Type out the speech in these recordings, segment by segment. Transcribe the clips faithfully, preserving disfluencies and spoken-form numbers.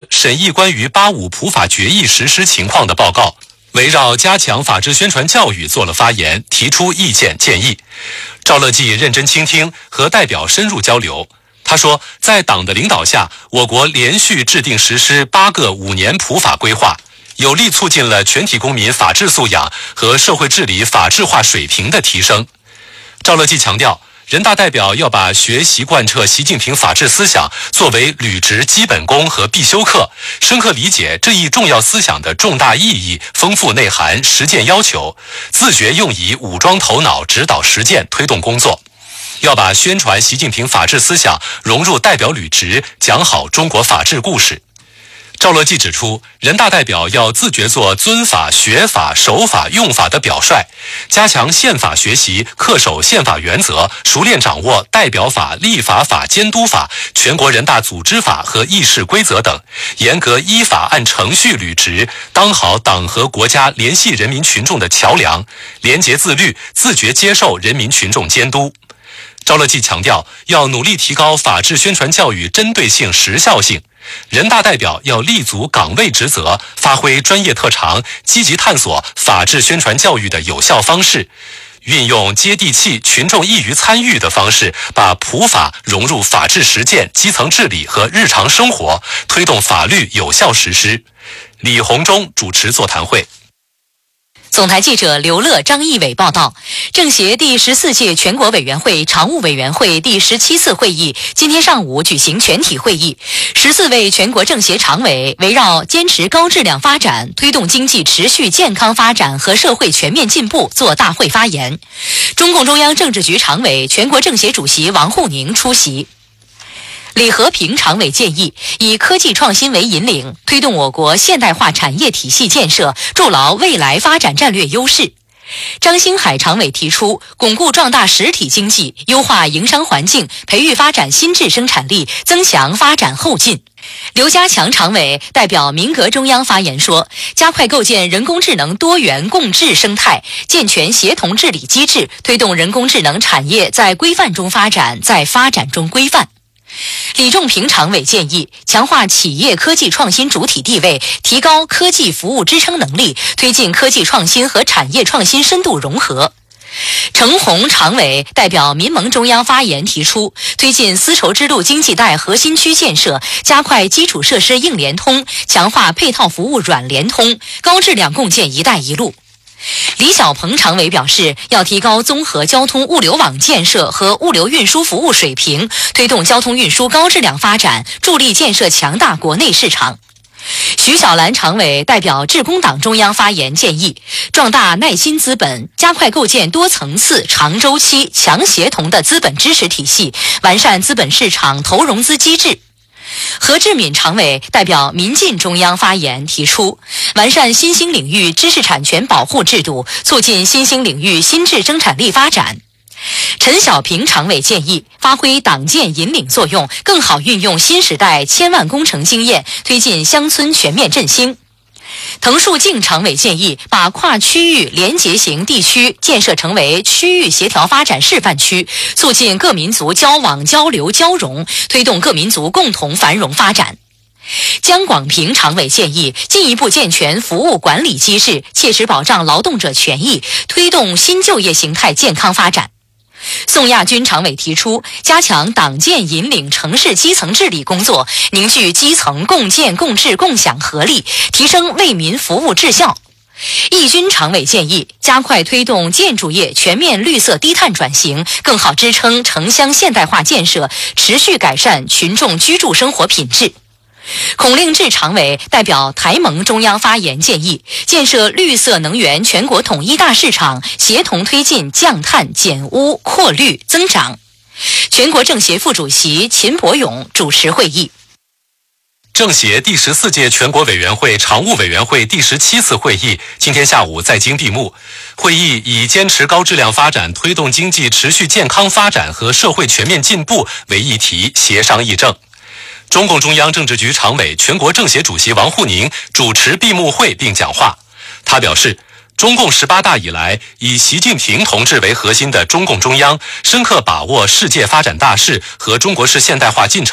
审议关于八五普法决议实施情况的报告，围绕加强法治宣传教育做了发言，提出意见建议。赵乐际认真倾听，和代表深入交流。他说，在党的领导下，我国连续制定实施八个五年普法规划，有力促进了全体公民法治素养和社会治理法治化水平的提升。赵乐际强调，人大代表要把学习贯彻习近平法治思想作为履职基本功和必修课，深刻理解这一重要思想的重大意义、丰富内涵、实践要求，自觉用以武装头脑，指导实践，推动工作。要把宣传习近平法治思想融入代表履职，讲好中国法治故事。赵乐际指出，人大代表要自觉做尊法、学法、守法、用法的表率，加强宪法学习，恪守宪法原则，熟练掌握代表法、立法法、监督法、全国人大组织法和议事规则等，严格依法按程序履职，当好党和国家联系人民群众的桥梁，廉洁自律，自觉接受人民群众监督。赵乐际强调，要努力提高法治宣传教育针对性、时效性。人大代表要立足岗位职责，发挥专业特长，积极探索法治宣传教育的有效方式，运用接地气、群众易于参与的方式，把普法融入法治实践、基层治理和日常生活，推动法律有效实施。李鸿忠主持座谈会。 总台记者刘乐、张义伟报道，政协第十四届全国委员会常务委员会第十七次会议今天上午举行全体会议，十四位全国政协常委围绕坚持高质量发展、推动经济持续健康发展和社会全面进步作大会发言。中共中央政治局常委、全国政协主席王沪宁出席。李和平常委建议，以科技创新为引领，推动我国现代化产业体系建设，筑牢未来发展战略优势。张星海常委提出，巩固壮大实体经济，优化营商环境，培育发展新质生产力，增强发展后劲。刘家强常委代表民革中央发言说，加快构建人工智能多元共治生态，健全协同治理机制，推动人工智能产业在规范中发展，在发展中规范。李仲平常委建议，强化企业科技创新主体地位，提高科技服务支撑能力，推进科技创新和产业创新深度融合。程红常委代表民盟中央发言提出，推进丝绸之路经济带核心区建设，加快基础设施硬联通，强化配套服务软联通，高质量共建一带一路。李小鹏常委表示，要提高综合交通物流网建设和物流运输服务水平，推动交通运输高质量发展，助力建设强大国内市场。徐小兰常委代表致公党中央发言建议，壮大耐心资本，加快构建多层次、长周期、强协同的资本支持体系，完善资本市场投融资机制。何志敏常委代表民进中央发言提出，完善新兴领域知识产权保护制度，促进新兴领域新质生产力发展。陈小平常委建议，发挥党建引领作用，更好运用新时代千万工程经验，推进乡村全面振兴。滕树静常委建议，把跨区域联结型地区建设成为区域协调发展示范区，促进各民族交往、交流、交融，推动各民族共同繁荣发展。江广平常委建议，进一步健全服务管理机制，切实保障劳动者权益，推动新就业形态健康发展。宋亚军常委提出，加强党建引领城市基层治理工作，凝聚基层共建共治共享合力，提升为民服务质效。易军常委建议，加快推动建筑业全面绿色低碳转型，更好支撑城乡现代化建设，持续改善群众居住生活品质。孔令志常委代表台盟中央发言建议，建设绿色能源全国统一大市场，协同推进降碳减污扩绿增长。全国政协副主席秦伯勇主持会议。 政协第十四届全国委员会常务委员会第十七次会议今天下午在京闭幕。会议以坚持高质量发展，推动经济持续健康发展和社会全面进步为议题协商议政。中共中央政治局常委、全国政协主席王沪宁主持闭幕会并讲话。他表示，中共十八大以来，以习近平同志为核心的中共中央深刻把握世界发展大势和中国式现代化进程，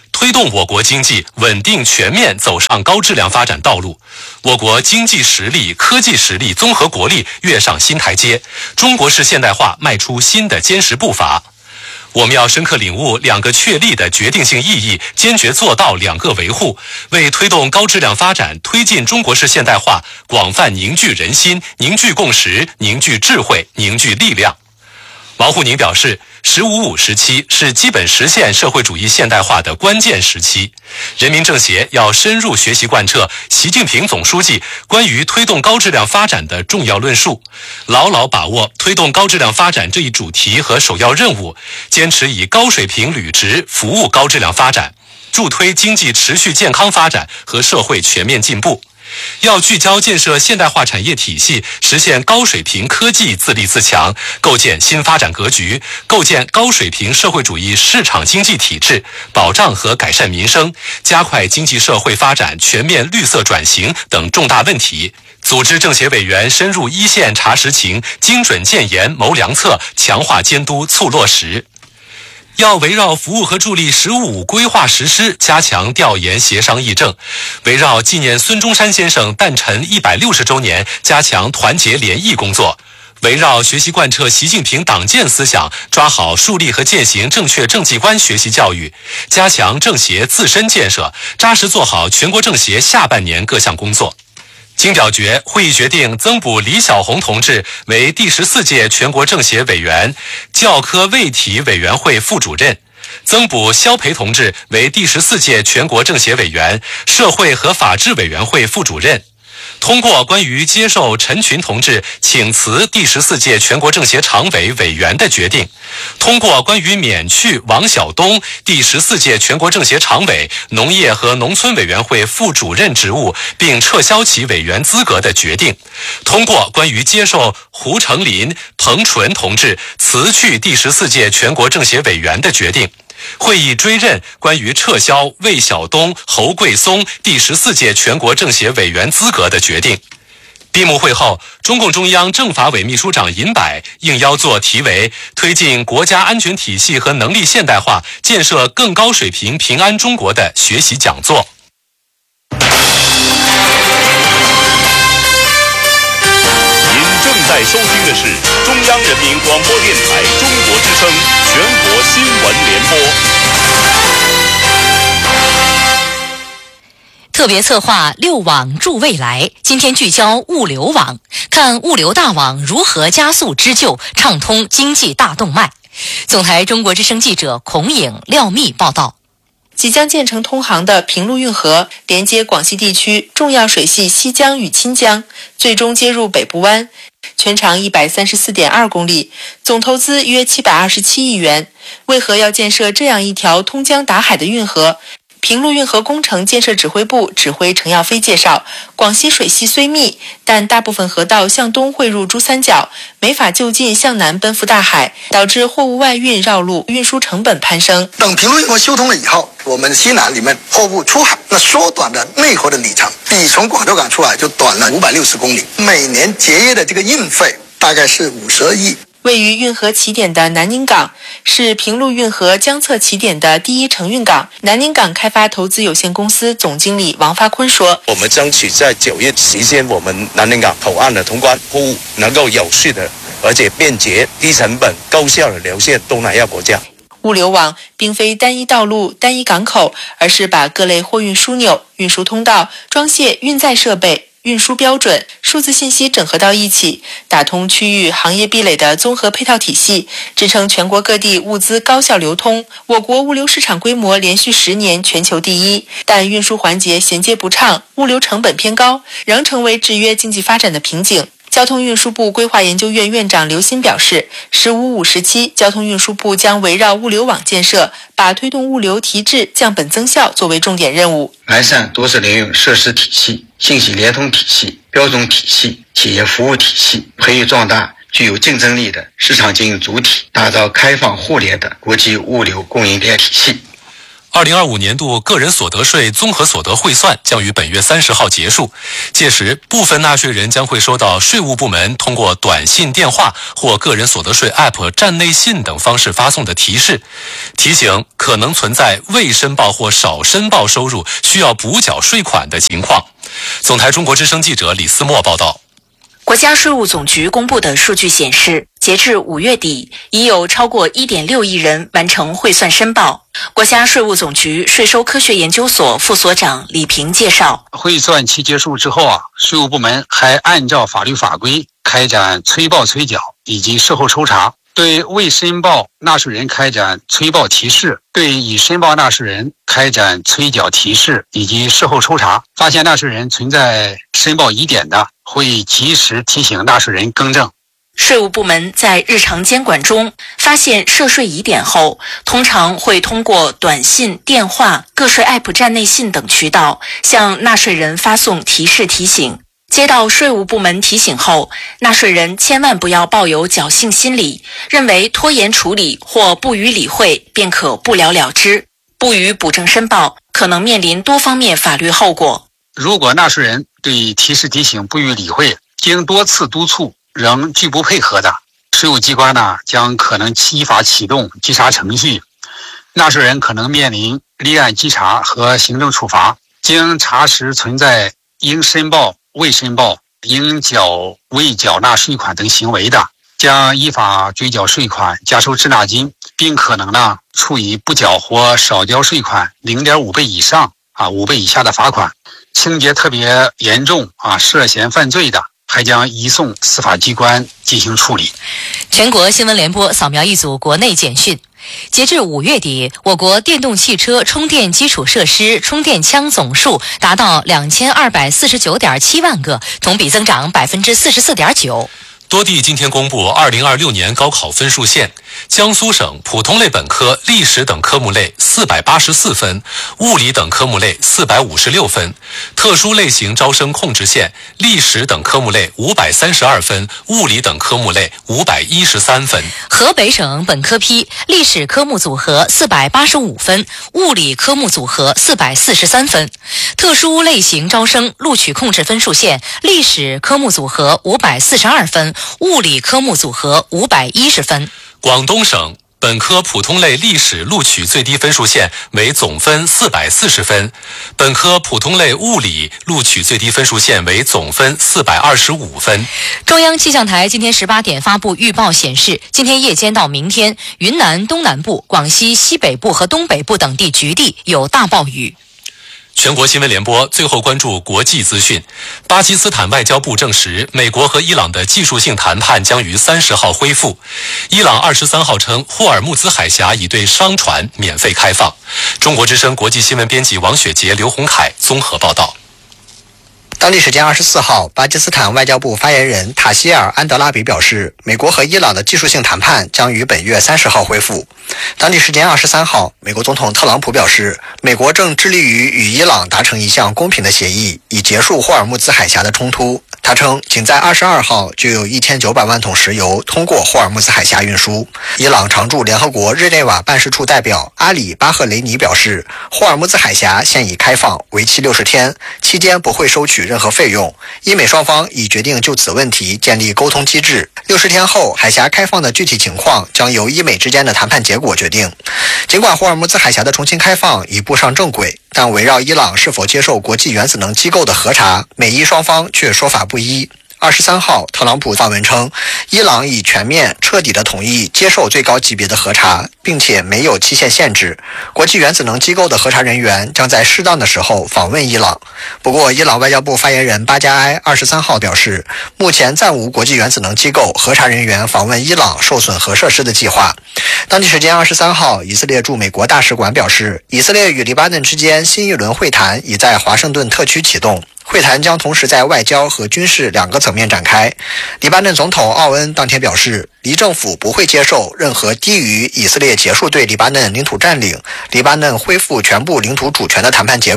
推动我国经济稳定全面走上高质量发展道路，我国经济实力、科技实力、综合国力跃上新台阶，中国式现代化迈出新的坚实步伐。我们要深刻领悟两个确立的决定性意义，坚决做到两个维护，为推动高质量发展、推进中国式现代化广泛凝聚人心、凝聚共识、凝聚智慧、凝聚力量。王沪宁表示，十五五时期是基本实现社会主义现代化的关键时期，人民政协要深入学习贯彻习近平总书记关于推动高质量发展的重要论述，牢牢把握推动高质量发展这一主题和首要任务，坚持以高水平履职服务高质量发展，助推经济持续健康发展和社会全面进步。要聚焦建设现代化产业体系，实现高水平科技自立自强，构建新发展格局，构建高水平社会主义市场经济体制，保障和改善民生，加快经济社会发展全面绿色转型等重大问题，组织政协委员深入一线查实情，精准建言谋良策，强化监督促落实。要围绕服务和助力“十五五”规划实施，加强调研协商议政；围绕纪念孙中山先生诞辰一百六十周年，加强团结联谊工作；围绕学习贯彻习近平党建思想，抓好树立和践行正确政绩观学习教育，加强政协自身建设，扎实做好全国政协下半年各项工作。经表决，会议决定增补李小红同志为第十四届全国政协委员、教科卫体委员会副主任，增补肖培同志为第十四届全国政协委员、社会和法制委员会副主任。通过关于接受陈群同志请辞第十四届全国政协常委委员的决定，通过关于免去王晓东第十四届全国政协常委、农业和农村委员会副主任职务并撤销其委员资格的决定，通过关于接受胡成林、彭纯同志辞去第十四届全国政协委员的决定。会议追认关于撤销魏晓东、侯桂松第十四届全国政协委员资格的决定。闭幕会后，中共中央政法委秘书长尹柏应邀作题为“推进国家安全体系和能力现代化，建设更高水平平安中国”的学习讲座。 您正在收听的是中央人民广播电台中国之声全国新闻联播。 特别策划六网助未来，今天聚焦物流网，看物流大网如何加速织就，畅通经济大动脉。总台中国之声记者孔颖、廖密报道。 即将建成通航的平陆运河，连接广西地区重要水系西江与钦江，最终接入北部湾，全长 一百三十四点二公里，总投资约七百二十七亿元。为何要建设这样一条通江达海的运河？平陆运河工程建设指挥部指挥程耀飞介绍，广西水系虽密，但大部分河道向东汇入珠三角，没法就近向南奔赴大海，导致货物外运绕路，运输成本攀升。 等平陆运河修通了以后，我们西南里面货物出海，那缩短的内河的里程，比从广州港出海就短了五百六十公里，每年节约的这个运费大概是五十二亿。 位于运河起点的南宁港是平陆运河江侧起点的第一承运港。南宁港开发投资有限公司总经理王发坤说：“ 我们争取在九月实现我们南宁港口岸的通关，货物能够有序的而且便捷、低成本、高效的流向东南亚国家。” 物流网并非单一道路、单一港口，而是把各类货运枢纽、运输通道、装卸运载设备、运输标准、数字信息整合到一起，打通区域行业壁垒的综合配套体系，支撑全国各地物资高效流通。我国物流市场规模连续十年全球第一，但运输环节衔接不畅，物流成本偏高，仍成为制约经济发展的瓶颈。交通运输部规划研究院院长刘鑫表示，十五五时期，交通运输部将围绕物流网建设，把推动物流提质、降本增效作为重点任务。 完善多式联运设施体系、信息联通体系、标准体系、企业服务体系，培育壮大具有竞争力的市场经营主体，打造开放互联的国际物流供应链体系。 二零二五年度个人所得税综合所得汇算将于本月三十号结束，届时部分纳税人将会收到税务部门通过短信、电话或个人所得税 App 站内信等方式发送的提示，提醒可能存在未申报或少申报收入需要补缴税款的情况。总台中国之声记者李思墨报道。 国家税务总局公布的数据显示，截至五月底，已有超过 一点六亿人完成汇算申报。国家税务总局税收科学研究所副所长李平介绍， 汇算期结束之后啊，税务部门还按照法律法规开展催报催缴以及事后抽查，对未申报纳税人开展催报提示，对已申报纳税人开展催缴提示以及事后抽查，发现纳税人存在申报疑点的，会及时提醒纳税人更正。 税务部门在日常监管中发现涉税疑点后，通常会通过短信、电话、个税 App 站内信等渠道向纳税人发送提示提醒。接到税务部门提醒后，纳税人千万不要抱有侥幸心理，认为拖延处理或不予理会便可不了了之，不予补正申报，可能面临多方面法律后果。 如果纳税人对提示提醒不予理会，经多次督促仍拒不配合的，税务机关呢将可能依法启动稽查程序，纳税人可能面临立案稽查和行政处罚。经查实存在应申报、未申报、应缴未缴纳税款等行为的，将依法追缴税款、加收滞纳金，并可能呢处以不缴或少交税款 零点五 倍以上啊五倍以下的罚款。情节特别严重啊涉嫌犯罪的，还将移送司法机关进行处理。 全国新闻联播扫描一组国内简讯。截至五月底，我国电动汽车充电基础设施充电枪总数达到两千二百四十九点七万个，同比增长百分之四十四点九。 多地今天公布二零二六年高考分数线，江苏省普通类本科历史等科目类四百八十四分，物理等科目类四百五十六分；特殊类型招生控制线历史等科目类五百三十二分，物理等科目类五百一十三分。 河北省本科批历史科目组合四百八十五分，物理科目组合四百四十三分；特殊类型招生录取控制分数线历史科目组合五百四十二分，物理科目组合五百一十分。 广东省本科普通类历史录取最低分数线为总分四百四十分，本科普通类物理录取最低分数线为总分四百二十五分。 中央气象台今天十八点发布预报显示，今天夜间到明天，云南东南部、广西西北部和东北部等地局地有大暴雨。 全国新闻联播最后关注国际资讯。巴基斯坦外交部证实，美国和伊朗的技术性谈判将于三十号恢复。伊朗二十三号称，霍尔木兹海峡已对商船免费开放。中国之声国际新闻编辑王雪杰、刘洪凯综合报道。 当地时间二十四号，巴基斯坦外交部发言人塔希尔·安德拉比表示，美国和伊朗的技术性谈判将于本月三十号恢复。当地时间二十三号，美国总统特朗普表示，美国正致力于与伊朗达成一项公平的协议，以结束霍尔木兹海峡的冲突。他称，仅在二十二号就有一千九百万桶石油通过霍尔木兹海峡运输。伊朗常驻联合国日内瓦办事处代表阿里巴赫雷尼表示，霍尔木兹海峡现已开放，为期六十天，期间不会收取任何费用。伊美双方已决定就此问题建立沟通机制。六十天后，海峡开放的具体情况将由伊美之间的谈判结果决定。尽管霍尔木兹海峡的重新开放已步上正轨，但围绕伊朗是否接受国际原子能机构的核查，美伊双方却说法不一。二十三号，特朗普发文称，伊朗已全面彻底地同意接受最高级别的核查，并且没有期限限制。国际原子能机构的核查人员将在适当的时候访问伊朗。不过，伊朗外交部发言人巴加埃二十三号表示，目前暂无国际原子能机构核查人员访问伊朗受损核设施的计划。当地时间二十三号，以色列驻美国大使馆表示，以色列与黎巴嫩之间新一轮会谈已在华盛顿特区启动。会谈将同时在外交和军事两个层面展开。黎巴嫩总统奥恩当天表示，黎政府不会接受任何低于以色列结束对黎巴嫩领土占领、黎巴嫩恢复全部领土主权的谈判结果。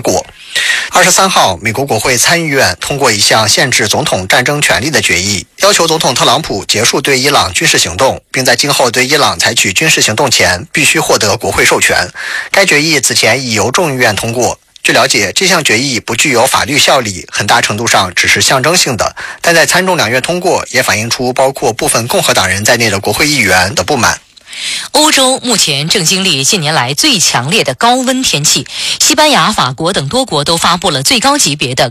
二十三号，美国国会参议院通过一项限制总统战争权利的决议，要求总统特朗普结束对伊朗军事行动，并在今后对伊朗采取军事行动前必须获得国会授权。该决议此前已由众议院通过。据了解，这项决议不具有法律效力，很大程度上只是象征性的，但在参众两院通过，也反映出包括部分共和党人在内的国会议员的不满。 欧洲目前正经历近年来最强烈的高温天气，西班牙、法国等多国都发布了最高级别的